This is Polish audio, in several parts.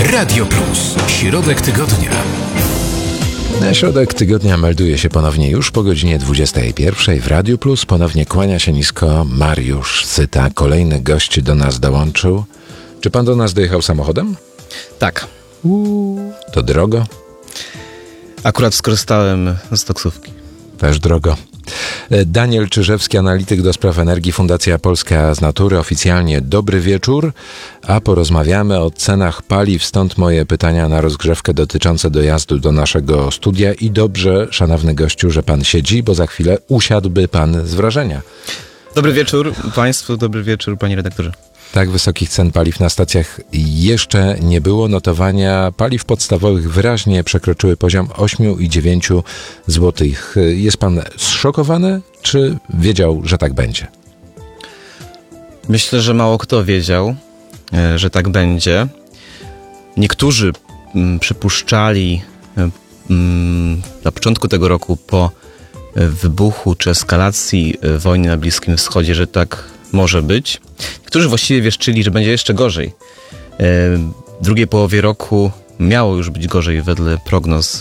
Radio Plus. Środek tygodnia. Na środek tygodnia melduje się ponownie już po godzinie 21 w Radiu Plus. Ponownie kłania się nisko Mariusz Syta. Kolejny gość do nas dołączył. Czy pan do nas dojechał samochodem? Tak. To drogo? Akurat skorzystałem z taksówki. Też drogo. Daniel Czyżewski, analityk do spraw energii, Fundacja Polska z Natury. Oficjalnie dobry wieczór, a porozmawiamy o cenach paliw. Stąd moje pytania na rozgrzewkę dotyczące dojazdu do naszego studia. I dobrze, szanowny gościu, że pan siedzi, bo za chwilę usiadłby pan z wrażenia. Dobry wieczór państwu, dobry wieczór panie redaktorze. Tak wysokich cen paliw na stacjach jeszcze nie było. Notowania paliw podstawowych wyraźnie przekroczyły poziom 8 i 9 zł. Jest pan zszokowany, czy wiedział, że tak będzie? Myślę, że mało kto wiedział, że tak będzie. Niektórzy przypuszczali na początku tego roku po wybuchu czy eskalacji wojny na Bliskim Wschodzie, że tak może być. Niektórzy właściwie wieszczyli, że będzie jeszcze gorzej. W drugiej połowie roku miało już być gorzej wedle prognoz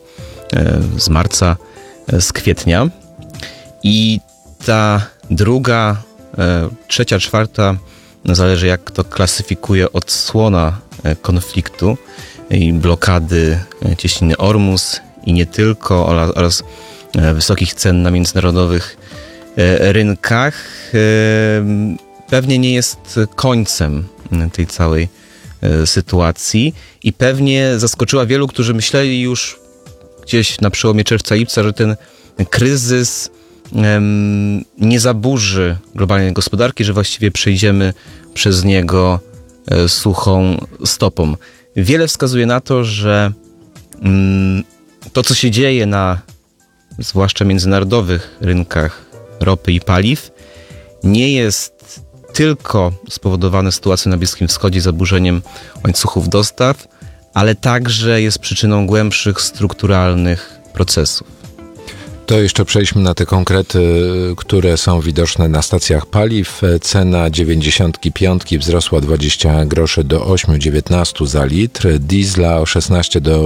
z marca, z kwietnia. I ta druga, trzecia, czwarta, zależy jak to klasyfikuje, odsłona konfliktu i blokady cieśniny Ormus i nie tylko, oraz wysokich cen na międzynarodowych rynkach pewnie nie jest końcem tej całej sytuacji i pewnie zaskoczyła wielu, którzy myśleli już gdzieś na przełomie czerwca-lipca, że ten kryzys nie zaburzy globalnej gospodarki, że właściwie przejdziemy przez niego suchą stopą. Wiele wskazuje na to, że to, co się dzieje na zwłaszcza międzynarodowych rynkach ropy i paliw, nie jest tylko spowodowane sytuacją na Bliskim Wschodzie, zaburzeniem łańcuchów dostaw, ale także jest przyczyną głębszych, strukturalnych procesów. To jeszcze przejdźmy na te konkrety, które są widoczne na stacjach paliw. Cena 95 wzrosła 20 groszy do 8,19 za litr, diesla o 16 do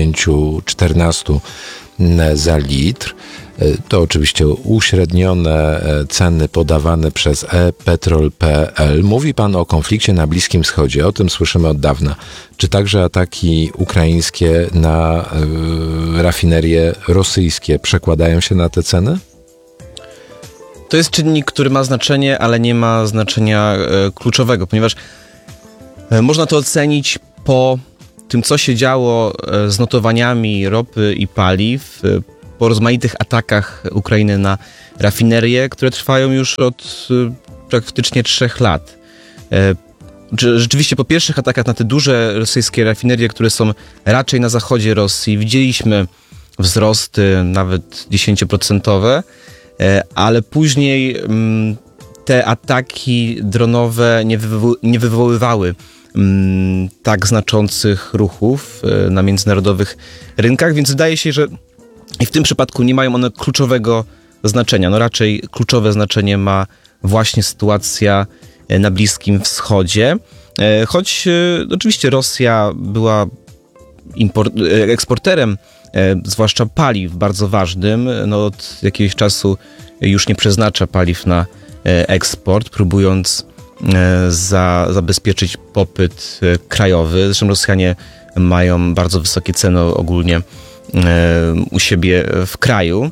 9,14 za litr. To oczywiście uśrednione ceny podawane przez ePetrol.pl. Mówi pan o konflikcie na Bliskim Wschodzie, o tym słyszymy od dawna. Czy także ataki ukraińskie na rafinerie rosyjskie przekładają się na te ceny? To jest czynnik, który ma znaczenie, ale nie ma znaczenia kluczowego, ponieważ można to ocenić po tym, co się działo z notowaniami ropy i paliw, po rozmaitych atakach Ukrainy na rafinerie, które trwają już od praktycznie 3 lat. Rzeczywiście po pierwszych atakach na te duże rosyjskie rafinerie, które są raczej na zachodzie Rosji, widzieliśmy wzrosty nawet 10%, ale później te ataki dronowe nie wywoływały tak znaczących ruchów na międzynarodowych rynkach, więc wydaje się, że i w tym przypadku nie mają one kluczowego znaczenia. No raczej kluczowe znaczenie ma właśnie sytuacja na Bliskim Wschodzie. Choć oczywiście Rosja była eksporterem, zwłaszcza paliw, bardzo ważnym. No od jakiegoś czasu już nie przeznacza paliw na eksport, próbując zabezpieczyć popyt krajowy. Zresztą Rosjanie mają bardzo wysokie ceny ogólnie u siebie w kraju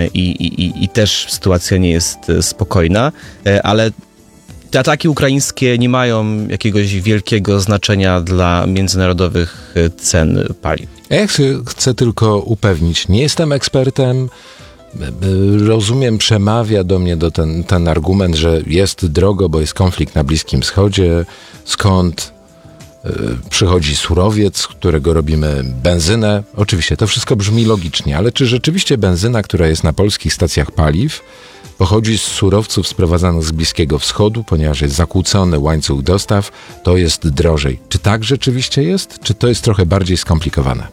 i też sytuacja nie jest spokojna, ale te ataki ukraińskie nie mają jakiegoś wielkiego znaczenia dla międzynarodowych cen paliw. Ja chcę tylko upewnić, nie jestem ekspertem, rozumiem, przemawia do mnie ten argument, że jest drogo, bo jest konflikt na Bliskim Wschodzie, skąd przychodzi surowiec, z którego robimy benzynę. Oczywiście to wszystko brzmi logicznie, ale czy rzeczywiście benzyna, która jest na polskich stacjach paliw, pochodzi z surowców sprowadzanych z Bliskiego Wschodu, ponieważ jest zakłócony łańcuch dostaw, to jest drożej. Czy tak rzeczywiście jest? Czy to jest trochę bardziej skomplikowane?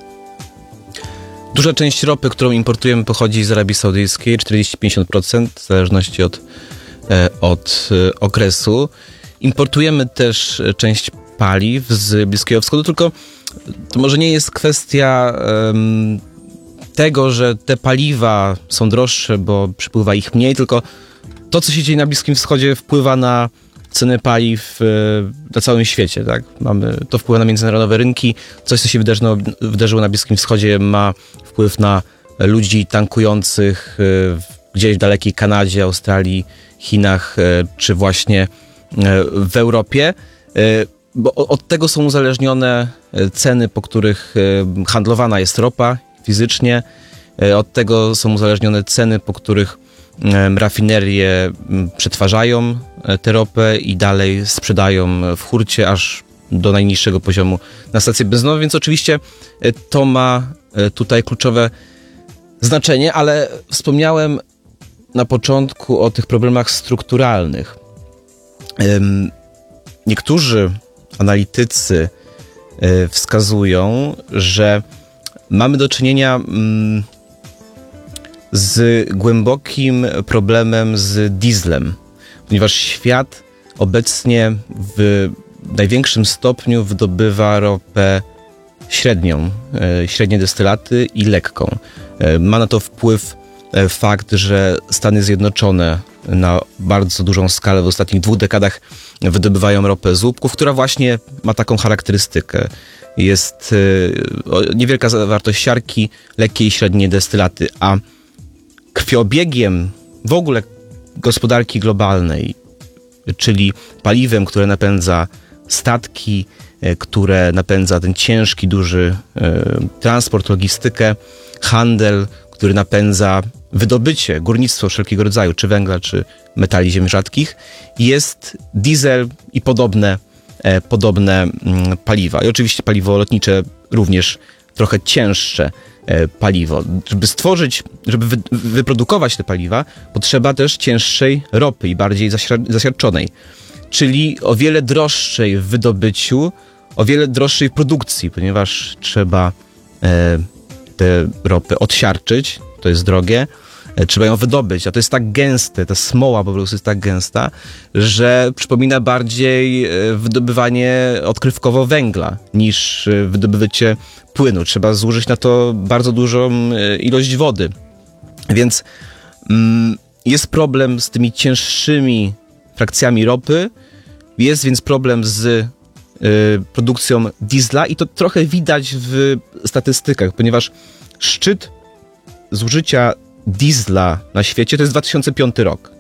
Duża część ropy, którą importujemy, pochodzi z Arabii Saudyjskiej, 40-50%, w zależności od okresu. Importujemy też część paliw z Bliskiego Wschodu, tylko to może nie jest kwestia tego, że te paliwa są droższe, bo przypływa ich mniej, tylko to, co się dzieje na Bliskim Wschodzie, wpływa na ceny paliw na całym świecie. Tak? To wpływa na międzynarodowe rynki. Coś, co się wydarzyło na Bliskim Wschodzie, ma wpływ na ludzi tankujących gdzieś w dalekiej Kanadzie, Australii, Chinach, czy właśnie w Europie. Bo od tego są uzależnione ceny, po których handlowana jest ropa fizycznie. Od tego są uzależnione ceny, po których rafinerie przetwarzają tę ropę i dalej sprzedają w hurcie aż do najniższego poziomu na stacje benzynowe, więc oczywiście to ma tutaj kluczowe znaczenie, ale wspomniałem na początku o tych problemach strukturalnych. Niektórzy analitycy wskazują, że mamy do czynienia z głębokim problemem z dieslem, ponieważ świat obecnie w największym stopniu wydobywa ropę średnią, średnie destylaty i lekką. Ma na to wpływ fakt, że Stany Zjednoczone na bardzo dużą skalę w ostatnich 2 dekadach wydobywają ropę z łupków, która właśnie ma taką charakterystykę. Jest niewielka zawartość siarki, lekkie i średnie destylaty, a krwiobiegiem w ogóle gospodarki globalnej, czyli paliwem, które napędza statki, które napędza ten ciężki, duży transport, logistykę, handel, który napędza wydobycie, górnictwo wszelkiego rodzaju, czy węgla, czy metali ziem rzadkich, jest diesel i podobne paliwa. I oczywiście paliwo lotnicze również trochę cięższe paliwo. Żeby wyprodukować te paliwa, potrzeba też cięższej ropy i bardziej zasiarczonej, czyli o wiele droższej w wydobyciu, o wiele droższej w produkcji, ponieważ trzeba tę ropę odsiarczyć, to jest drogie, trzeba ją wydobyć, a to jest tak gęste, ta smoła po prostu jest tak gęsta, że przypomina bardziej wydobywanie odkrywkowo węgla niż wydobycie płynu. Trzeba zużyć na to bardzo dużą ilość wody. Więc jest problem z tymi cięższymi frakcjami ropy, jest więc problem z produkcją diesla i to trochę widać w statystykach, ponieważ szczyt zużycia diesla na świecie to jest 2005 rok.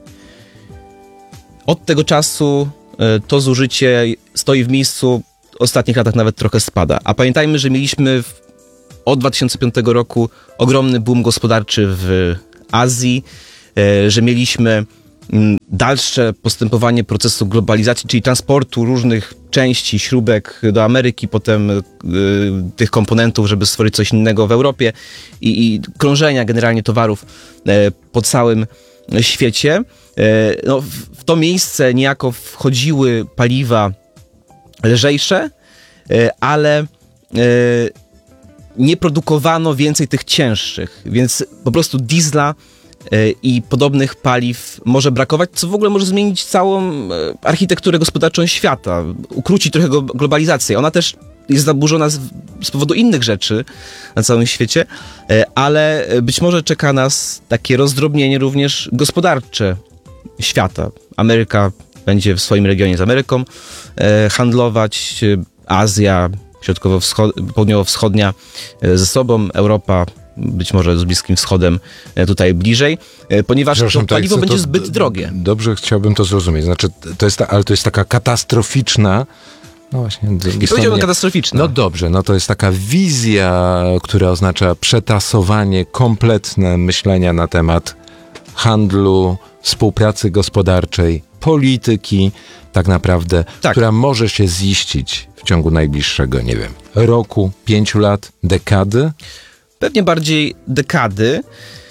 Od tego czasu to zużycie stoi w miejscu, w ostatnich latach nawet trochę spada. A pamiętajmy, że mieliśmy od 2005 roku ogromny boom gospodarczy w Azji, że mieliśmy dalsze postępowanie procesu globalizacji, czyli transportu różnych części, śrubek do Ameryki, potem tych komponentów, żeby stworzyć coś innego w Europie i krążenia generalnie towarów po całym świecie. No, w to miejsce niejako wchodziły paliwa lżejsze, ale nie produkowano więcej tych cięższych, więc po prostu diesla i podobnych paliw może brakować, co w ogóle może zmienić całą architekturę gospodarczą świata, ukrócić trochę globalizację. Ona też jest zaburzona z powodu innych rzeczy na całym świecie, ale być może czeka nas takie rozdrobnienie również gospodarcze świata. Ameryka będzie w swoim regionie z Ameryką handlować, Azja południowo-wschodnia ze sobą, Europa być może z Bliskim Wschodem tutaj bliżej, ponieważ to paliwo będzie zbyt drogie. Dobrze, chciałbym to zrozumieć. Znaczy, ale to jest taka katastroficzna. No właśnie. I powiedziałbym katastroficzna. No dobrze, no to jest taka wizja, która oznacza przetasowanie kompletne myślenia na temat handlu, współpracy gospodarczej, polityki, tak naprawdę, która może się ziścić w ciągu najbliższego, nie wiem, roku, 5 lat, dekady. Pewnie bardziej dekady.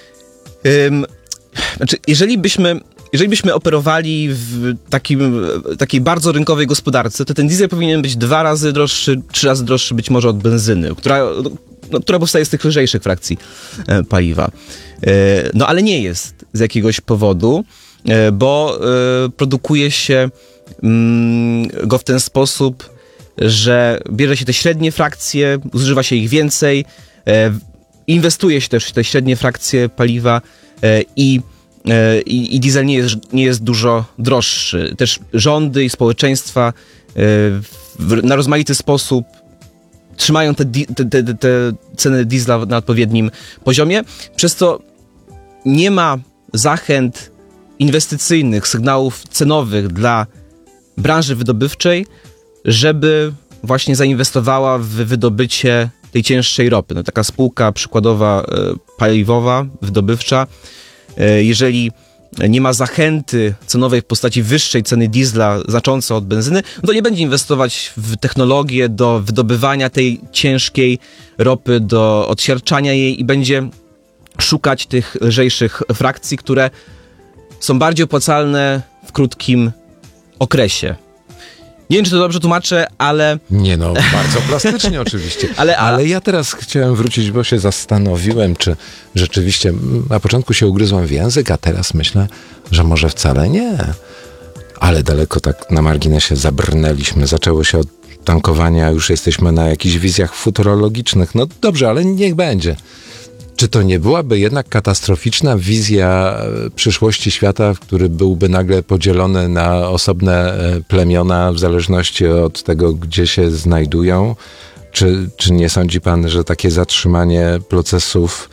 Znaczy, jeżeli byśmy operowali w takiej bardzo rynkowej gospodarce, to ten diesel powinien być 2 razy droższy, 3 razy droższy być może od benzyny, która powstaje z tych lżejszych frakcji paliwa. No ale nie jest z jakiegoś powodu, bo produkuje się go w ten sposób, że bierze się te średnie frakcje, zużywa się ich więcej, inwestuje się też w te średnie frakcje paliwa i diesel nie jest dużo droższy. Też rządy i społeczeństwa na rozmaity sposób trzymają te ceny diesla na odpowiednim poziomie, przez to nie ma zachęt inwestycyjnych, sygnałów cenowych dla branży wydobywczej, żeby właśnie zainwestowała w wydobycie tej cięższej ropy. No, taka spółka przykładowa paliwowa, wydobywcza, jeżeli nie ma zachęty cenowej w postaci wyższej ceny diesla znacząco od benzyny, no to nie będzie inwestować w technologię do wydobywania tej ciężkiej ropy, do odsiarczania jej i będzie szukać tych lżejszych frakcji, które są bardziej opłacalne w krótkim okresie. Nie wiem, czy to dobrze tłumaczę, ale... Nie no, bardzo plastycznie oczywiście. Ale ja teraz chciałem wrócić, bo się zastanowiłem, czy rzeczywiście na początku się ugryzłem w język, a teraz myślę, że może wcale nie. Ale daleko tak na marginesie zabrnęliśmy. Zaczęło się od tankowania, już jesteśmy na jakichś wizjach futurologicznych. No dobrze, ale niech będzie. Czy to nie byłaby jednak katastroficzna wizja przyszłości świata, który byłby nagle podzielony na osobne plemiona w zależności od tego, gdzie się znajdują? Czy nie sądzi pan, że takie zatrzymanie procesów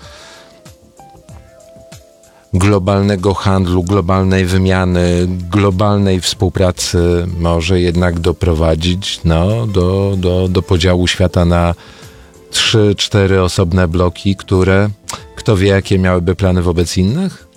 globalnego handlu, globalnej wymiany, globalnej współpracy może jednak doprowadzić do podziału świata na 3-4 osobne bloki, które kto wie, jakie miałyby plany wobec innych?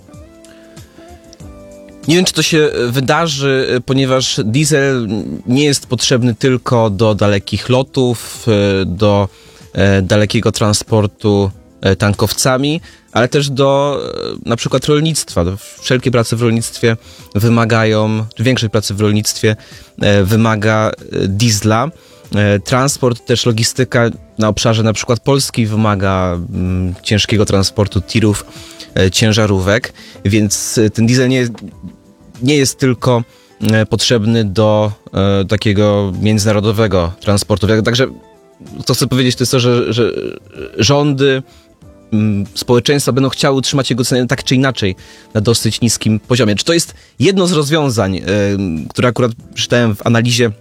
Nie wiem, czy to się wydarzy, ponieważ diesel nie jest potrzebny tylko do dalekich lotów, do dalekiego transportu tankowcami, ale też do na przykład rolnictwa. Wszelkie prace w rolnictwie wymagają, czy większość pracy w rolnictwie wymaga diesla. Transport, też logistyka na obszarze na przykład Polski wymaga ciężkiego transportu tirów, ciężarówek, więc ten diesel nie jest tylko potrzebny do takiego międzynarodowego transportu. Także co chcę powiedzieć, to jest to, że rządy, społeczeństwa będą chciały utrzymać jego cenę tak czy inaczej na dosyć niskim poziomie. Czy to jest jedno z rozwiązań, które akurat przeczytałem w analizie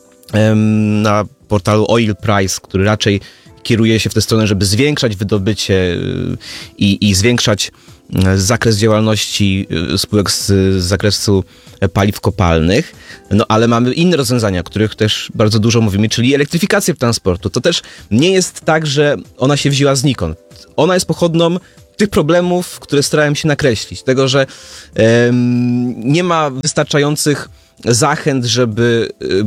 na portalu Oil Price, który raczej kieruje się w tę stronę, żeby zwiększać wydobycie i zwiększać zakres działalności spółek z zakresu paliw kopalnych, no ale mamy inne rozwiązania, o których też bardzo dużo mówimy, czyli elektryfikację transportu. To też nie jest tak, że ona się wzięła znikąd. Ona jest pochodną tych problemów, które starałem się nakreślić. Tego, że nie ma wystarczających zachęt, żeby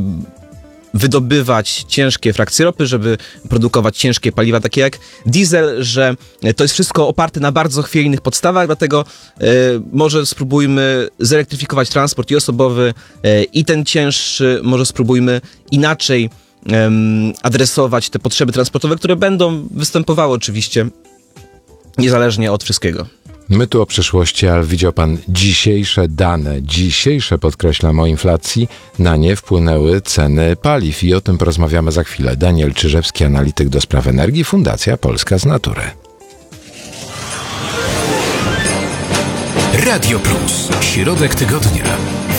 wydobywać ciężkie frakcje ropy, żeby produkować ciężkie paliwa, takie jak diesel, że to jest wszystko oparte na bardzo chwiejnych podstawach, dlatego może spróbujmy zelektryfikować transport i osobowy, i ten cięższy, może spróbujmy inaczej adresować te potrzeby transportowe, które będą występowały oczywiście niezależnie od wszystkiego. My tu o przyszłości, ale widział pan dzisiejsze dane, podkreślam, o inflacji, na nie wpłynęły ceny paliw i o tym porozmawiamy za chwilę. Daniel Czyżewski, analityk do spraw energii, Fundacja Polska z Natury. Radio Plus. Środek tygodnia.